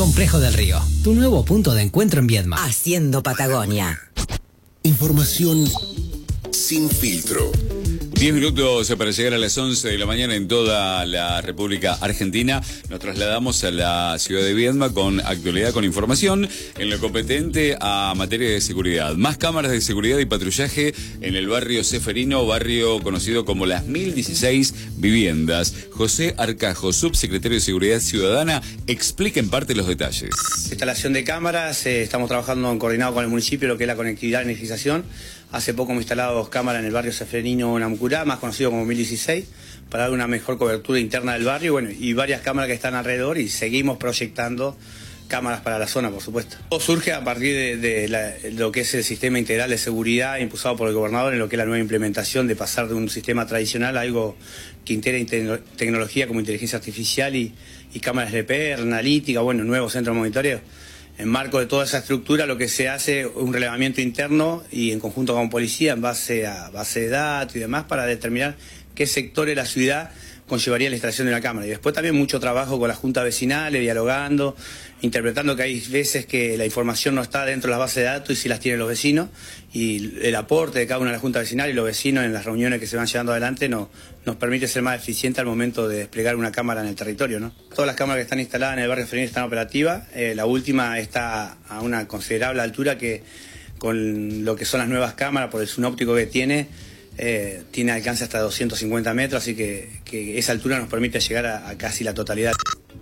Complejo del Río, tu nuevo punto de encuentro en Viedma. Haciendo Patagonia. Información sin filtro. 10 minutos para llegar a las 11 de la mañana en toda la República Argentina. Nos trasladamos a la ciudad de Viedma con actualidad, con información en lo competente a materia de seguridad. Más cámaras de seguridad y patrullaje en el barrio Ceferino, barrio conocido como Las 1016 Viviendas. José Arcajo, subsecretario de Seguridad Ciudadana, explica en parte los detalles. Instalación de cámaras, estamos trabajando en coordinado con el municipio, lo que es la conectividad y energización. Hace poco hemos instalado 2 cámaras en el barrio Ceferino Namucurá, más conocido como 1016, para dar una mejor cobertura interna del barrio, bueno, y varias cámaras que están alrededor, y seguimos proyectando cámaras para la zona, por supuesto. Todo surge a partir de lo que es el sistema integral de seguridad impulsado por el gobernador, en lo que es la nueva implementación de pasar de un sistema tradicional a algo que integre tecnología como inteligencia artificial y cámaras LPR, analítica, bueno, nuevo centro de monitoreo. En marco de toda esa estructura, lo que se hace es un relevamiento interno y en conjunto con policía, en base a base de datos y demás, para determinar qué sector de la ciudad conllevaría la instalación de una cámara. Y después también mucho trabajo con las juntas vecinales, dialogando, interpretando que hay veces que la información no está dentro de las bases de datos y sí las tienen los vecinos, y el aporte de cada una de las juntas vecinales y los vecinos en las reuniones que se van llevando adelante nos permite ser más eficientes al momento de desplegar una cámara en el territorio, ¿no? Todas las cámaras que están instaladas en el barrio Ceferino están operativas. La última está a una considerable altura, que con lo que son las nuevas cámaras, por el zoom óptico que tiene alcance hasta 250 metros, así que esa altura nos permite llegar a casi la totalidad.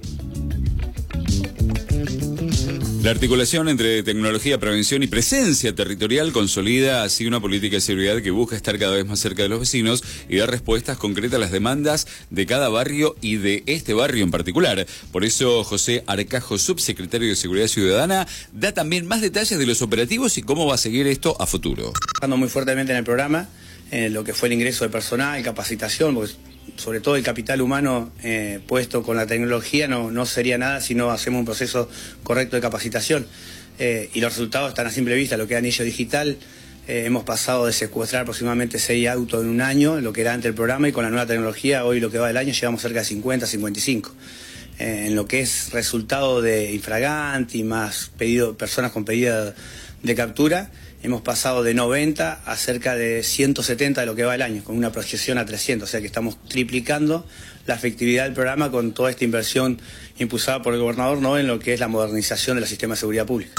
La articulación entre tecnología, prevención y presencia territorial consolida así una política de seguridad que busca estar cada vez más cerca de los vecinos y dar respuestas concretas a las demandas de cada barrio y de este barrio en particular. Por eso José Arcajo, subsecretario de Seguridad Ciudadana, da también más detalles de los operativos y cómo va a seguir esto a futuro. Trabajando muy fuertemente en el programa, en lo que fue el ingreso de personal, capacitación, porque sobre todo el capital humano puesto con la tecnología no sería nada si no hacemos un proceso correcto de capacitación. Y los resultados están a simple vista. Lo que es anillo digital, hemos pasado de secuestrar aproximadamente 6 autos en un año, lo que era antes el programa, y con la nueva tecnología, hoy lo que va del año, llevamos cerca de 50, 55. En lo que es resultado de infraganti, más personas con pedido de captura, hemos pasado de 90 a cerca de 170 de lo que va el año, con una proyección a 300, o sea que estamos triplicando la efectividad del programa con toda esta inversión impulsada por el gobernador, ¿no?, en lo que es la modernización del sistema de seguridad pública.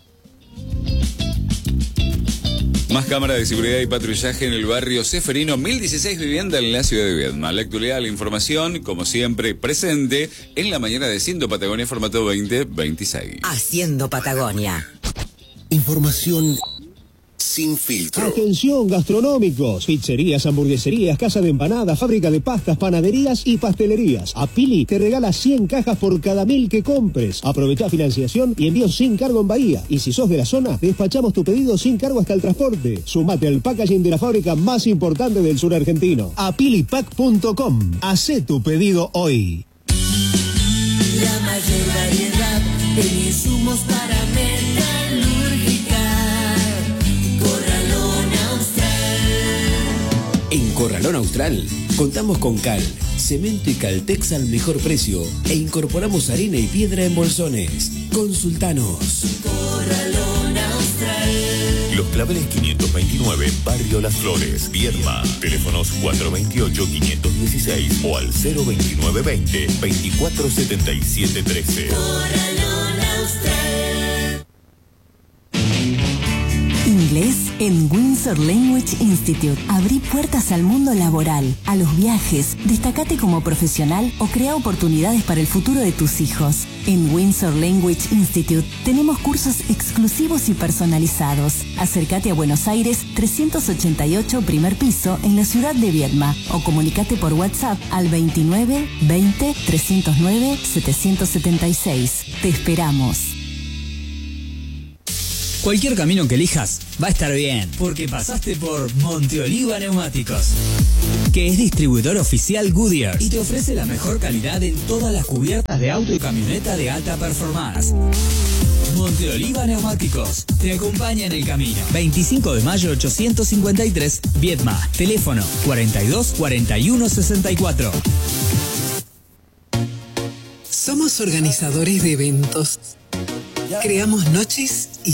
Más cámaras de seguridad y patrullaje en el barrio Ceferino, 1016 Vivienda en la ciudad de Viedma. La actualidad, la información, como siempre, presente en la mañana de Haciendo Patagonia, formato 2026. Haciendo Patagonia. Información sin filtro. Atención, gastronómicos, pizzerías, hamburgueserías, casa de empanadas, fábrica de pastas, panaderías y pastelerías. Apili te regala 100 cajas por cada 1000 que compres. Aprovechá financiación y envío sin cargo en Bahía. Y si sos de la zona, despachamos tu pedido sin cargo hasta el transporte. Sumate al packaging de la fábrica más importante del sur argentino. Apilipack.com. Hacé tu pedido hoy. La mayor variedad en insumos para En Corralón Austral contamos con cal, cemento y caltex al mejor precio e incorporamos arena y piedra en bolsones. Consultanos. Corralón Austral. Los Claveles 529, Barrio Las Flores, Viedma. Teléfonos 428-516 o al 02920 247713. Corralón Austral. Inglés en Windsor Language Institute. Abrí puertas al mundo laboral, a los viajes, destacate como profesional o crea oportunidades para el futuro de tus hijos. En Windsor Language Institute tenemos cursos exclusivos y personalizados. Acércate a Buenos Aires 388 primer piso en la ciudad de Viedma o comunicate por WhatsApp al 29 20 309 776. Te esperamos. Cualquier camino que elijas va a estar bien, porque pasaste por Monteoliva Neumáticos, que es distribuidor oficial Goodyear y te ofrece la mejor calidad en todas las cubiertas de auto y camioneta de alta performance. Monteoliva Neumáticos te acompaña en el camino. 25 de mayo 853, Viedma. Teléfono 42 41 64. Somos organizadores de eventos. Creamos noches y